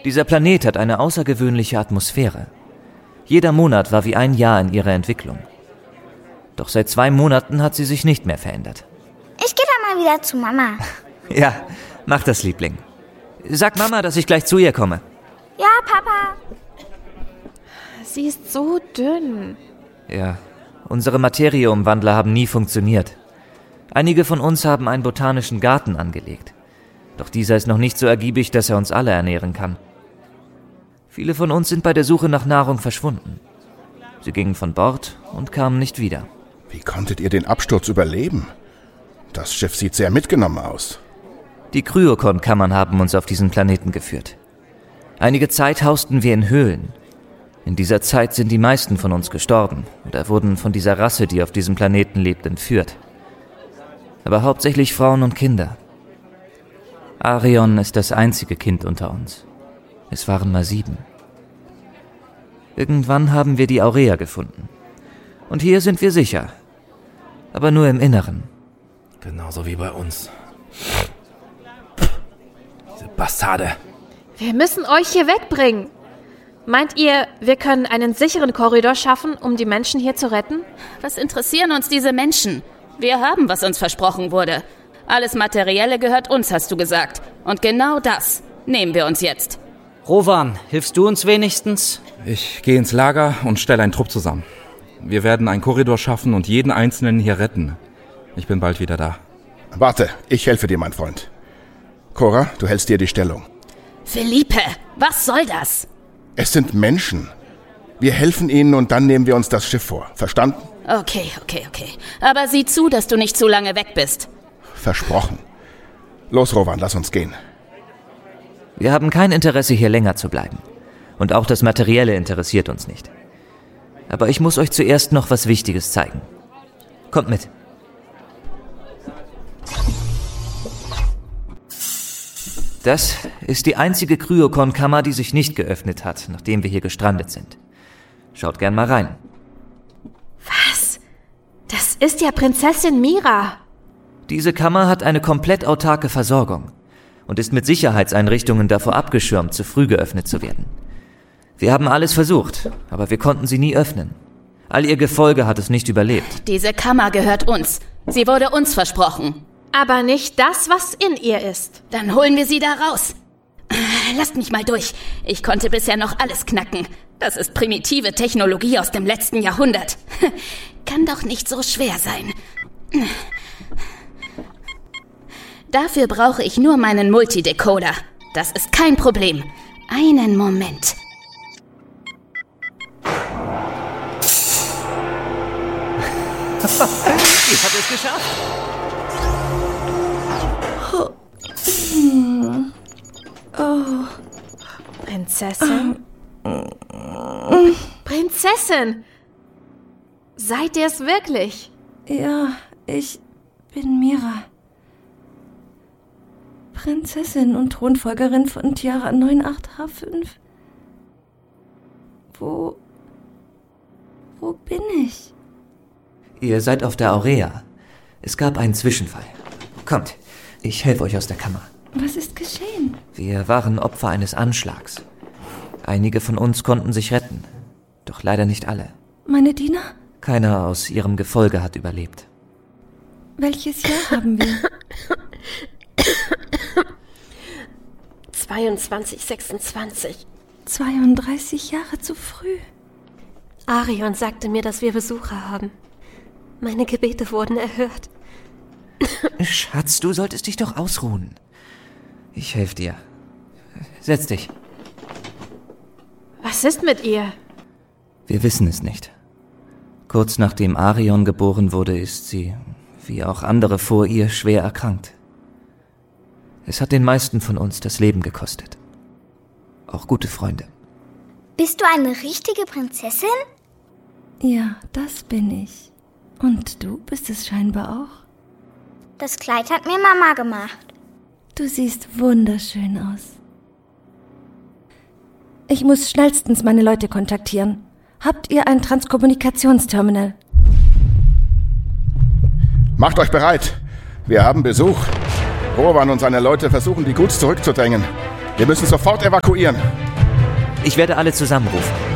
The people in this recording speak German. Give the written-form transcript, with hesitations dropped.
Dieser Planet hat eine außergewöhnliche Atmosphäre. Jeder Monat war wie ein Jahr in ihrer Entwicklung. Doch seit 2 Monaten hat sie sich nicht mehr verändert. Ich gehe dann mal wieder zu Mama. Ja, mach das, Liebling. Sag Mama, dass ich gleich zu ihr komme. Ja, Papa. Sie ist so dünn. Ja, unsere Materieumwandler haben nie funktioniert. Einige von uns haben einen botanischen Garten angelegt. Doch dieser ist noch nicht so ergiebig, dass er uns alle ernähren kann. Viele von uns sind bei der Suche nach Nahrung verschwunden. Sie gingen von Bord und kamen nicht wieder. Wie konntet ihr den Absturz überleben? Das Schiff sieht sehr mitgenommen aus. Die Kryokon-Kammern haben uns auf diesen Planeten geführt. Einige Zeit hausten wir in Höhlen. In dieser Zeit sind die meisten von uns gestorben oder wurden von dieser Rasse, die auf diesem Planeten lebt, entführt. Aber hauptsächlich Frauen und Kinder. Arion ist das einzige Kind unter uns. Es waren mal 7. Irgendwann haben wir die Aurea gefunden. Und hier sind wir sicher. Aber nur im Inneren. Genauso wie bei uns. Diese Bastarde. Wir müssen euch hier wegbringen. Meint ihr, wir können einen sicheren Korridor schaffen, um die Menschen hier zu retten? Was interessieren uns diese Menschen? Wir haben, was uns versprochen wurde. Alles Materielle gehört uns, hast du gesagt. Und genau das nehmen wir uns jetzt. Rowan, hilfst du uns wenigstens? Ich gehe ins Lager und stelle einen Trupp zusammen. Wir werden einen Korridor schaffen und jeden Einzelnen hier retten. Ich bin bald wieder da. Warte, ich helfe dir, mein Freund. Cora, du hältst dir die Stellung. Felipe, was soll das? Es sind Menschen. Wir helfen ihnen und dann nehmen wir uns das Schiff vor. Verstanden? Okay. Aber sieh zu, dass du nicht zu lange weg bist. Versprochen. Los, Rowan, lass uns gehen. Wir haben kein Interesse, hier länger zu bleiben. Und auch das Materielle interessiert uns nicht. Aber ich muss euch zuerst noch was Wichtiges zeigen. Kommt mit. Das ist die einzige Kryokon-Kammer, die sich nicht geöffnet hat, nachdem wir hier gestrandet sind. Schaut gern mal rein. Was? Das ist ja Prinzessin Mira. Diese Kammer hat eine komplett autarke Versorgung und ist mit Sicherheitseinrichtungen davor abgeschirmt, zu früh geöffnet zu werden. Wir haben alles versucht, aber wir konnten sie nie öffnen. All ihr Gefolge hat es nicht überlebt. Diese Kammer gehört uns. Sie wurde uns versprochen. Aber nicht das, was in ihr ist. Dann holen wir sie da raus. Lasst mich mal durch. Ich konnte bisher noch alles knacken. Das ist primitive Technologie aus dem letzten Jahrhundert. Kann doch nicht so schwer sein. Dafür brauche ich nur meinen Multidecoder. Das ist kein Problem. Einen Moment. Ich habe es geschafft. Oh. Prinzessin? Prinzessin! Seid ihr es wirklich? Ja, ich bin Mira. Prinzessin und Thronfolgerin von Tiara 98H5. Wo bin ich? Ihr seid auf der Aurea. Es gab einen Zwischenfall. Kommt, ich helfe euch aus der Kammer. Was ist geschehen? Wir waren Opfer eines Anschlags. Einige von uns konnten sich retten, doch leider nicht alle. Meine Diener? Keiner aus ihrem Gefolge hat überlebt. Welches Jahr haben wir? 2226. 32 Jahre zu früh. Arion sagte mir, dass wir Besucher haben. Meine Gebete wurden erhört. Schatz, du solltest dich doch ausruhen. Ich helfe dir. Setz dich. Was ist mit ihr? Wir wissen es nicht. Kurz nachdem Arion geboren wurde, ist sie, wie auch andere vor ihr, schwer erkrankt. Es hat den meisten von uns das Leben gekostet. Auch gute Freunde. Bist du eine richtige Prinzessin? Ja, das bin ich. Und du bist es scheinbar auch. Das Kleid hat mir Mama gemacht. Du siehst wunderschön aus. Ich muss schnellstens meine Leute kontaktieren. Habt ihr ein Transkommunikationsterminal? Macht euch bereit. Wir haben Besuch. Rowan und seine Leute versuchen, die Guts zurückzudrängen. Wir müssen sofort evakuieren. Ich werde alle zusammenrufen.